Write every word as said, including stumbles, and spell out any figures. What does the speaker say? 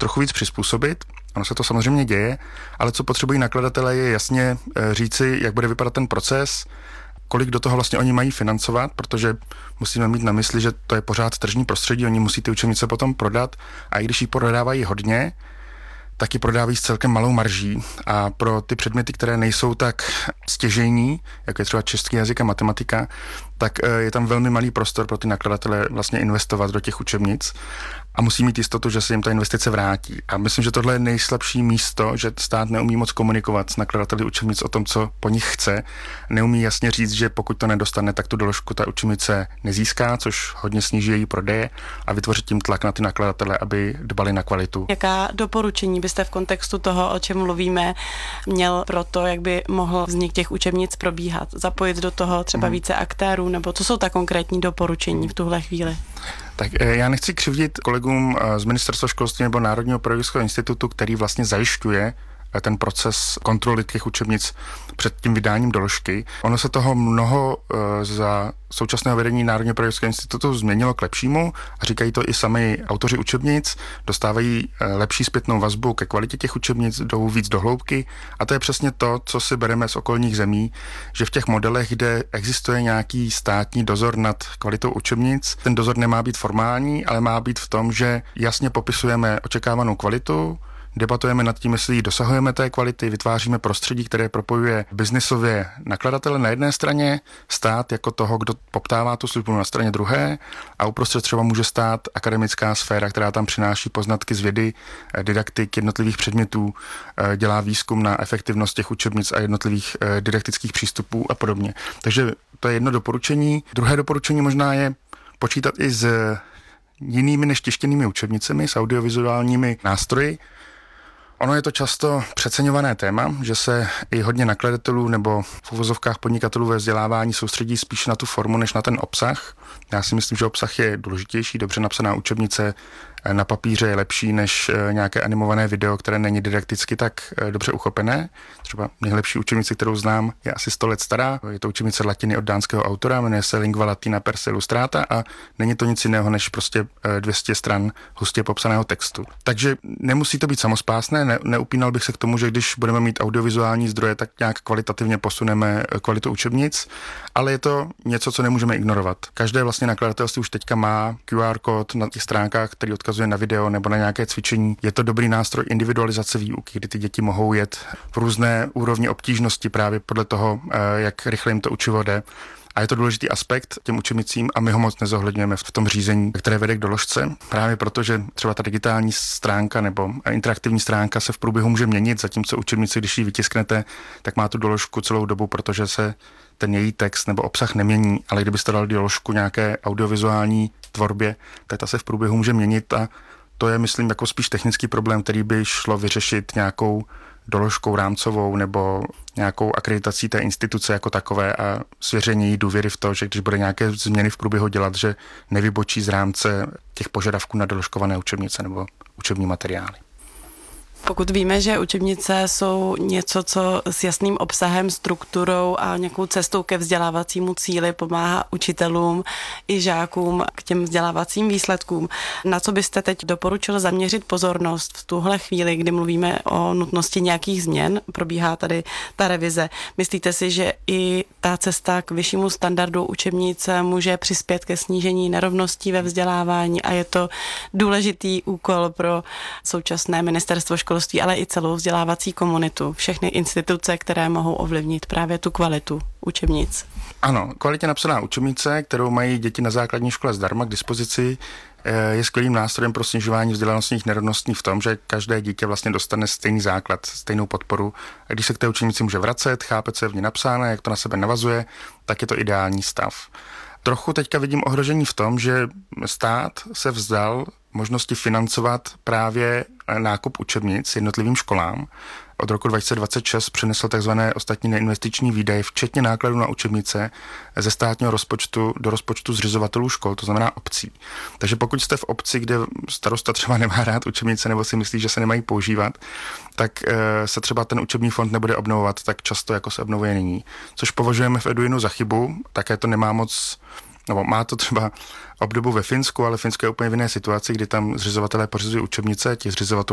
trochu víc přizpůsobit. Ono se to samozřejmě děje, ale co potřebují nakladatelé je jasně říci, jak bude vypadat ten proces, kolik do toho vlastně oni mají financovat, protože musíme mít na mysli, že to je pořád tržní prostředí, oni musí ty učebnice potom prodat a i když ji prodávají hodně, tak ji prodávají s celkem malou marží a pro ty předměty, které nejsou tak stěžejní, jako je třeba český jazyk a matematika, tak je tam velmi malý prostor pro ty nakladatele vlastně investovat do těch učebnic a musí mít jistotu, že se jim ta investice vrátí. A myslím, že tohle je nejslabší místo, že stát neumí moc komunikovat s nakladateli učebnic o tom, co po nich chce. Neumí jasně říct, že pokud to nedostane, tak tu doložku ta učebnice nezíská, což hodně sníží její prodeje a vytvořit tím tlak na ty nakladatele, aby dbali na kvalitu. Jaká doporučení byste v kontextu toho, o čem mluvíme, měl pro to, jak by mohl vznik těch učebnic probíhat? Zapojit do toho třeba hmm. více aktérů, nebo co jsou ta konkrétní doporučení v tuhle chvíli? Tak já nechci křivdit kolegům z Ministerstva školství nebo Národního pedagogického institutu, který vlastně zajišťuje ten proces kontroly těch učebnic před tím vydáním doložky. Ono se toho mnoho za současného vedení Národního pedagogického institutu změnilo k lepšímu a říkají to i sami autoři učebnic, dostávají lepší zpětnou vazbu ke kvalitě těch učebnic, jdou víc do hloubky a to je přesně to, co si bereme z okolních zemí, že v těch modelech, kde existuje nějaký státní dozor nad kvalitou učebnic, ten dozor nemá být formální, ale má být v tom, že jasně popisujeme očekávanou kvalitu, debatujeme nad tím, jestli dosahujeme té kvality, vytváříme prostředí, které propojuje biznisově nakladatele na jedné straně, stát jako toho, kdo poptává tu službu na straně druhé a uprostřed třeba může stát akademická sféra, která tam přináší poznatky z vědy, didaktik jednotlivých předmětů, dělá výzkum na efektivnost těch učebnic a jednotlivých didaktických přístupů a podobně. Takže to je jedno doporučení. Druhé doporučení možná je počítat i s jinými než tištěnými učebnicemi, s audiovizuálními nástroji. Ono je to často přeceňované téma, že se i hodně nakladatelů nebo v uvozovkách podnikatelů ve vzdělávání soustředí spíš na tu formu, než na ten obsah. Já si myslím, že obsah je důležitější, dobře napsaná učebnice na papíře je lepší než nějaké animované video, které není didakticky tak dobře uchopené. Třeba nejlepší učebnice, kterou znám, je asi sto let stará. Je to učebnice latiny od dánského autora, jmenuje se Lingua Latina per se illustrata a není to nic jiného než prostě dvě stě stran hustě popsaného textu. Takže nemusí to být samospásné, ne, neupínal bych se k tomu, že když budeme mít audiovizuální zdroje, tak nějak kvalitativně posuneme kvalitu učebnic, ale je to něco, co nemůžeme ignorovat. Každé vlastně nakladatelství už teďka má Q R kód na těch stránkách, který odkazuje na video nebo na nějaké cvičení. Je to dobrý nástroj individualizace výuky, kdy ty děti mohou jet v různé úrovni obtížnosti právě podle toho, jak rychle jim to učivo jde. A je to důležitý aspekt těm učebnicím a my ho moc nezohledňujeme v tom řízení, které vede k doložce. Právě proto, že třeba ta digitální stránka nebo interaktivní stránka se v průběhu může měnit, zatímco učebnici, když ji vytisknete, tak má tu doložku celou dobu, protože se ten její text nebo obsah nemění, ale kdybyste dali doložku nějaké audiovizuální tvorbě, tak ta se v průběhu může měnit a to je, myslím, jako spíš technický problém, který by šlo vyřešit nějakou doložkou rámcovou nebo nějakou akreditací té instituce jako takové a svěření jí důvěry v to, že když bude nějaké změny v průběhu dělat, že nevybočí z rámce těch požadavků na doložkované učebnice nebo učební materiály. Pokud víme, že učebnice jsou něco, co s jasným obsahem, strukturou a nějakou cestou ke vzdělávacímu cíli pomáhá učitelům i žákům k těm vzdělávacím výsledkům, na co byste teď doporučil zaměřit pozornost v tuhle chvíli, kdy mluvíme o nutnosti nějakých změn, probíhá tady ta revize. Myslíte si, že i ta cesta k vyššímu standardu učebnice může přispět ke snížení nerovností ve vzdělávání a je to důležitý úkol pro současné ministerstvo školství, ale i celou vzdělávací komunitu, všechny instituce, které mohou ovlivnit právě tu kvalitu učebnic? Ano, kvalitě napsaná učebnice, kterou mají děti na základní škole zdarma k dispozici, je skvělým nástrojem pro snižování vzdělanostních nerovností v tom, že každé dítě vlastně dostane stejný základ, stejnou podporu. A když se k té učebnici může vracet, chápe, co je v ní napsáno, jak to na sebe navazuje, tak je to ideální stav. Trochu teďka vidím ohrožení v tom, že stát se vzdal možnosti financovat právě nákup učebnic jednotlivým školám. Od roku dva tisíce dvacet šest přenesl tzv. Ostatní neinvestiční výdaje, včetně nákladů na učebnice, ze státního rozpočtu do rozpočtu zřizovatelů škol, to znamená obcí. Takže pokud jste v obci, kde starosta třeba nemá rád učebnice nebo si myslí, že se nemají používat, tak se třeba ten učební fond nebude obnovovat tak často, jako se obnovuje nyní. Což považujeme v Eduinu za chybu, také to nemá moc. Nebo má to třeba obdobu ve Finsku, ale Finsko je úplně v jiné situaci, kdy tam zřizovatelé pořizují učebnice, ti zřizovatelé